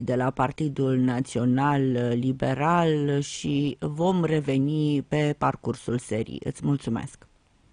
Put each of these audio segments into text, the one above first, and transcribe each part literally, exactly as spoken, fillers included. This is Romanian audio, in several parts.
de la Partidul Național Liberal și vom reveni pe parcursul serii. Îți mulțumesc!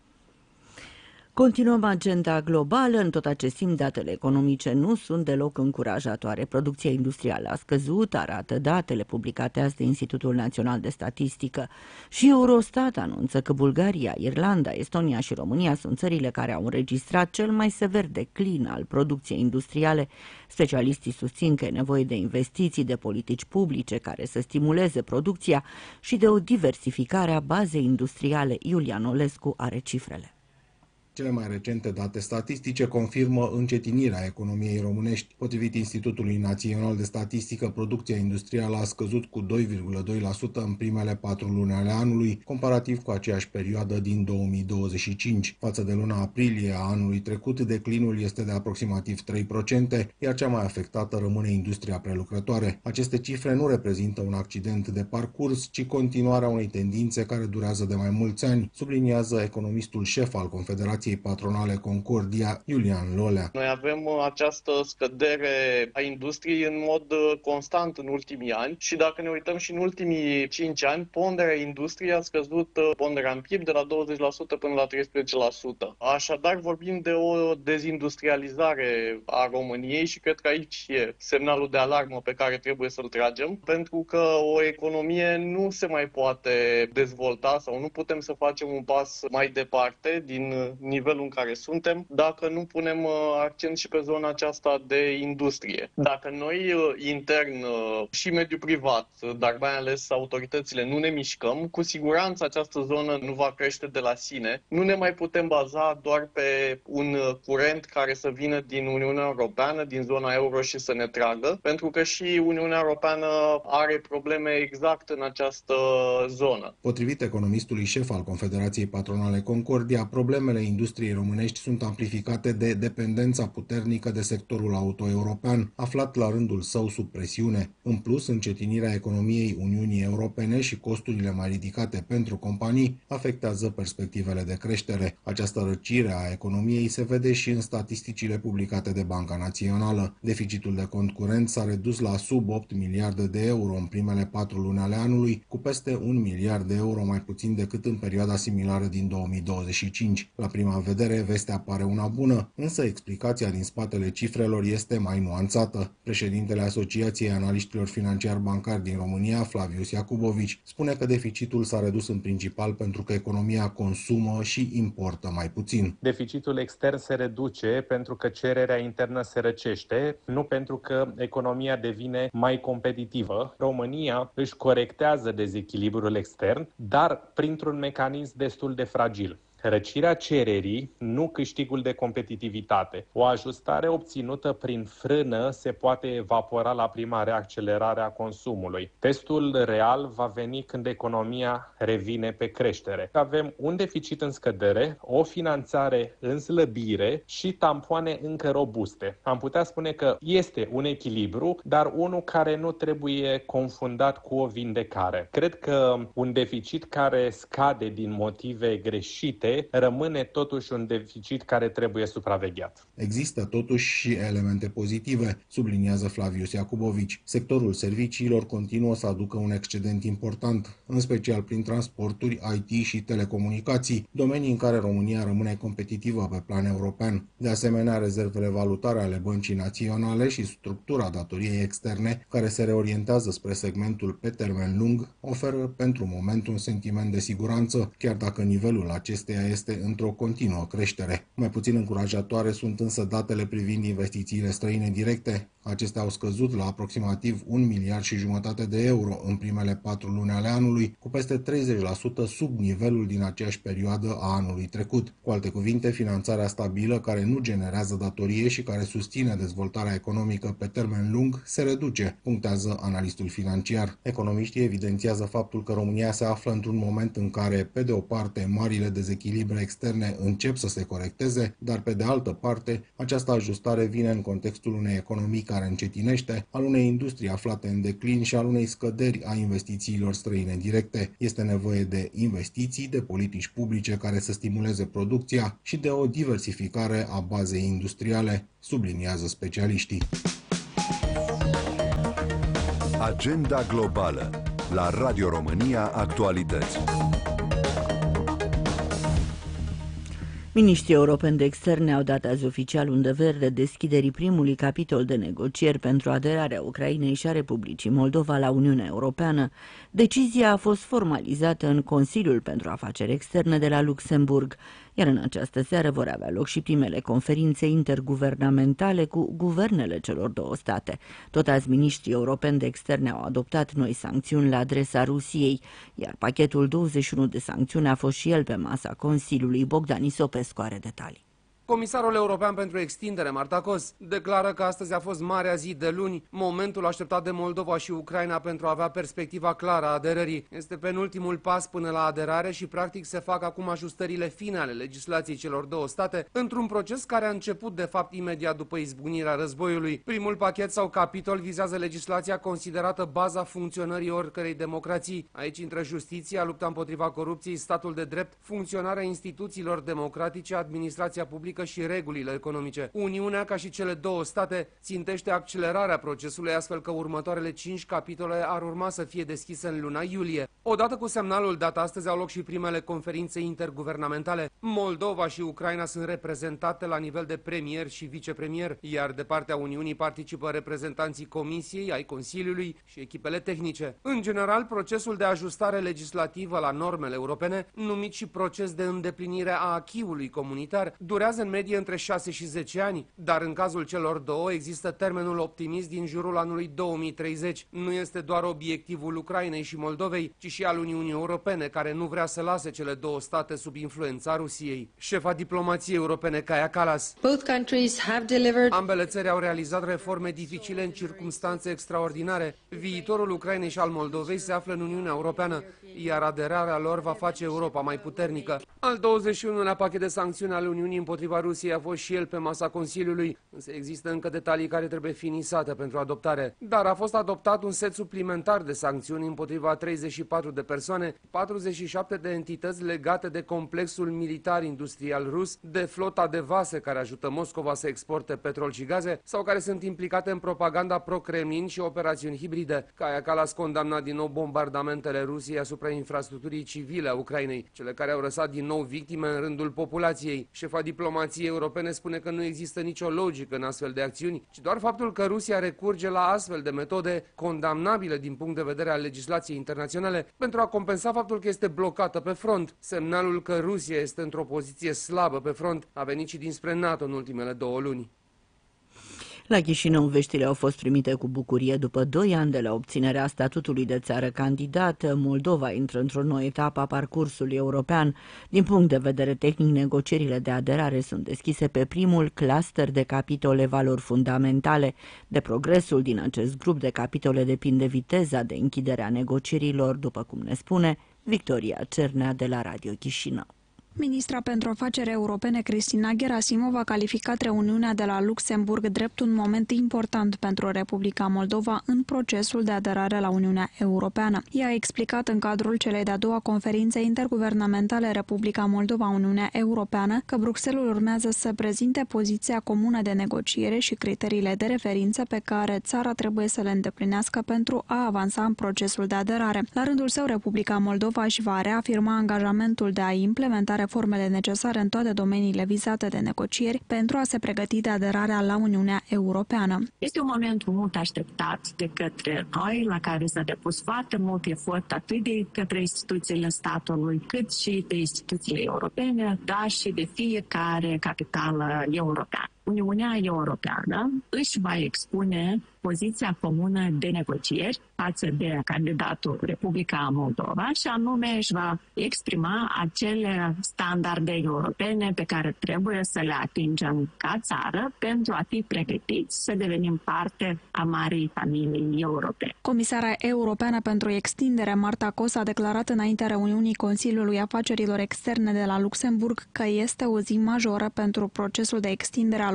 Continuăm agenda globală. În tot acest timp, datele economice nu sunt deloc încurajatoare. Producția industrială a scăzut, arată datele publicate azi de Institutul Național de Statistică. Și Eurostat anunță că Bulgaria, Irlanda, Estonia și România sunt țările care au înregistrat cel mai sever declin al producției industriale. Specialiștii susțin că e nevoie de investiții, de politici publice care să stimuleze producția și de o diversificare a bazei industriale. Iulian Olescu are cifrele. Cele mai recente date statistice confirmă încetinirea economiei românești. Potrivit Institutului Național de Statistică, producția industrială a scăzut cu doi virgulă doi la sută în primele patru luni ale anului, comparativ cu aceeași perioadă din două mii douăzeci și cinci. Față de luna aprilie a anului trecut, declinul este de aproximativ trei la sută, iar cea mai afectată rămâne industria prelucrătoare. Aceste cifre nu reprezintă un accident de parcurs, ci continuarea unei tendințe care durează de mai mulți ani, subliniază economistul șef al Confederației Patronale Concordia, Iulian Lolea. Noi avem această scădere a industriei în mod constant în ultimii ani și dacă ne uităm și în ultimii cinci ani, ponderea industriei a scăzut, ponderea în P I B, de la douăzeci la sută până la treisprezece la sută. Așadar, vorbim de o dezindustrializare a României și cred că aici e semnalul de alarmă pe care trebuie să-l tragem, pentru că o economie nu se mai poate dezvolta sau nu putem să facem un pas mai departe din nivelul în care suntem, dacă nu punem accent și pe zona aceasta de industrie. Dacă noi intern și mediul privat, dar mai ales autoritățile, nu ne mișcăm, cu siguranță această zonă nu va crește de la sine. Nu ne mai putem baza doar pe un curent care să vină din Uniunea Europeană, din zona euro și să ne tragă, pentru că și Uniunea Europeană are probleme exact în această zonă. Potrivit economistului șef al Confederației Patronale Concordia, problemele industriei românești sunt amplificate de dependența puternică de sectorul auto-european, aflat la rândul său sub presiune. În plus, încetinirea economiei Uniunii Europene și costurile mai ridicate pentru companii afectează perspectivele de creștere. Această răcire a economiei se vede și în statisticile publicate de Banca Națională. Deficitul de cont curent s-a redus la sub opt miliarde de euro în primele patru luni ale anului, cu peste un miliard de euro mai puțin decât în perioada similară din două mii douăzeci și cinci. La prima vedere, vestea pare una bună, însă explicația din spatele cifrelor este mai nuanțată. Președintele Asociației Analiștilor Financiari Bancari din România, Flavius Iacubovici, spune că deficitul s-a redus în principal pentru că economia consumă și importă mai puțin. Deficitul extern se reduce pentru că cererea internă se răcește, nu pentru că economia devine mai competitivă. România își corectează dezechilibrul extern, dar printr-un mecanism destul de fragil. Răcirea cererii, nu câștigul de competitivitate. O ajustare obținută prin frână se poate evapora la prima reaccelerare a consumului. Testul real va veni când economia revine pe creștere. Avem un deficit în scădere, o finanțare în slăbire și tampoane încă robuste. Am putea spune că este un echilibru, dar unul care nu trebuie confundat cu o vindecare. Cred că un deficit care scade din motive greșite rămâne totuși un deficit care trebuie supravegheat. Există totuși și elemente pozitive, subliniază Flavius Iacubovici. Sectorul serviciilor continuă să aducă un excedent important, în special prin transporturi, I T și telecomunicații, domenii în care România rămâne competitivă pe plan european. De asemenea, rezervele valutare ale Băncii Naționale și structura datoriei externe, care se reorientează spre segmentul pe termen lung, oferă pentru moment un sentiment de siguranță, chiar dacă nivelul acesteia este într-o continuă creștere. Mai puțin încurajatoare sunt însă datele privind investițiile străine directe. Acestea au scăzut la aproximativ un miliard și jumătate de euro în primele patru luni ale anului, cu peste treizeci la sută sub nivelul din aceeași perioadă a anului trecut. Cu alte cuvinte, finanțarea stabilă, care nu generează datorie și care susține dezvoltarea economică pe termen lung, se reduce, punctează analistul financiar. Economiștii evidențiază faptul că România se află într-un moment în care, pe de o parte, marile dezechilibre externe încep să se corecteze, dar pe de altă parte, această ajustare vine în contextul unei economii care încetinește, al unei industrii aflate în declin și al unei scăderi a investițiilor străine directe. Este nevoie de investiții, de politici publice care să stimuleze producția și de o diversificare a bazei industriale, subliniază specialiștii. Agenda globală la Radio România Actualități. Miniștrii europeni de externe au dat azi oficial undă verde deschiderii primului capitol de negocieri pentru aderarea Ucrainei și a Republicii Moldova la Uniunea Europeană. Decizia a fost formalizată în Consiliul pentru Afaceri Externe de la Luxemburg, iar în această seară vor avea loc și primele conferințe interguvernamentale cu guvernele celor două state. Tot azi, miniștrii europeni de externe au adoptat noi sancțiuni la adresa Rusiei, iar pachetul douăzeci și unu de sancțiuni a fost și el pe masa Consiliului. Bogdan Isopescu are detalii. Comisarul european pentru extindere, Marta Kos, declară că astăzi a fost marea zi de luni, momentul așteptat de Moldova și Ucraina pentru a avea perspectiva clară a aderării. Este penultimul pas până la aderare și practic se fac acum ajustările finale legislației celor două state, într-un proces care a început de fapt imediat după izbucnirea războiului. Primul pachet sau capitol vizează legislația considerată baza funcționării oricărei democrații. Aici intră justiția, lupta împotriva corupției, statul de drept, funcționarea instituțiilor democratice, administrația publică și regulile economice. Uniunea, ca și cele două state, țintește accelerarea procesului, astfel că următoarele cinci capitole ar urma să fie deschise în luna iulie. Odată cu semnalul dat astăzi au loc și primele conferințe interguvernamentale. Moldova și Ucraina sunt reprezentate la nivel de premier și vicepremier, iar de partea Uniunii participă reprezentanții Comisiei, ai Consiliului și echipele tehnice. În general, procesul de ajustare legislativă la normele europene, numit și proces de îndeplinire a acquis-ului comunitar, durează în medie între șase și zece ani, dar în cazul celor două există termenul optimist din jurul anului două mii treizeci. Nu este doar obiectivul Ucrainei și Moldovei, ci și al Uniunii Europene, care nu vrea să lase cele două state sub influența Rusiei. Șefa diplomației europene, Kaja Kallas. Both countries have delivered... Ambele țări au realizat reforme dificile în circumstanțe extraordinare. Viitorul Ucrainei și al Moldovei se află în Uniunea Europeană, iar aderarea lor va face Europa mai puternică. Al douăzeci și unulea pachet de sancțiuni ale Uniunii împotriva Rusiei a fost și el pe masa Consiliului, însă există încă detalii care trebuie finisate pentru adoptare. Dar a fost adoptat un set suplimentar de sancțiuni împotriva treizeci și patru de persoane, patruzeci și șapte de entități legate de complexul militar-industrial rus, de flota de vase care ajută Moscova să exporte petrol și gaze sau care sunt implicate în propaganda pro-Kremlin și operațiuni hibride. Kaja Kallas condamna din nou bombardamentele Rusiei asupra infrastructurii civile a Ucrainei, cele care au lăsat din nou victime în rândul populației. Șefa diplomației europene spune că nu există nicio logică în astfel de acțiuni, ci doar faptul că Rusia recurge la astfel de metode condamnabile din punct de vedere al legislației internaționale pentru a compensa faptul că este blocată pe front. Semnalul că Rusia este într-o poziție slabă pe front a venit și dinspre NATO în ultimele două luni. La Chișinău, veștile au fost primite cu bucurie. După doi ani de la obținerea statutului de țară candidată, Moldova intră într-o nouă etapă a parcursului european. Din punct de vedere tehnic, negocierile de aderare sunt deschise pe primul cluster de capitole valori fundamentale. De progresul din acest grup de capitole depinde viteza de închidere a negocierilor, după cum ne spune Victoria Cernea de la Radio Chișinău. Ministra pentru afaceri europene Cristina Gerasimov a calificat reuniunea de la Luxemburg drept un moment important pentru Republica Moldova în procesul de aderare la Uniunea Europeană. Ea a explicat în cadrul celei de-a doua conferințe interguvernamentale Republica Moldova-Uniunea Europeană că Bruxelles urmează să prezinte poziția comună de negociere și criteriile de referință pe care țara trebuie să le îndeplinească pentru a avansa în procesul de aderare. La rândul său, Republica Moldova își va reafirma angajamentul de a implementa reformele necesare în toate domeniile vizate de negocieri pentru a se pregăti de aderarea la Uniunea Europeană. Este un moment mult așteptat de către noi, la care s-a depus foarte mult efort atât de către instituțiile statului, cât și de instituțiile europene, dar și de fiecare capitală europeană. Uniunea Europeană își va expune poziția comună de negocieri față de candidatul Republica Moldova și anume își va exprima acele standarde europene pe care trebuie să le atingem ca țară pentru a fi pregătiți să devenim parte a marii familii europene. Comisara europeană pentru extindere, Marta Kos, a declarat înaintea reuniunii Consiliului Afacerilor Externe de la Luxemburg că este o zi majoră pentru procesul de extindere al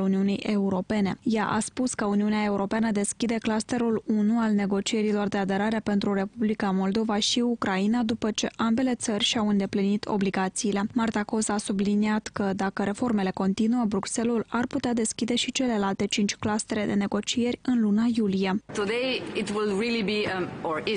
Uniunii Europene. Ea a spus că Uniunea Europeană deschide clusterul unu al negocierilor de aderare pentru Republica Moldova și Ucraina după ce ambele țări și-au îndeplinit obligațiile. Marta Coz a subliniat că dacă reformele continuă, Bruxelles ar putea deschide și celelalte cinci clustere de negocieri în luna iulie. Today it will really be um, or is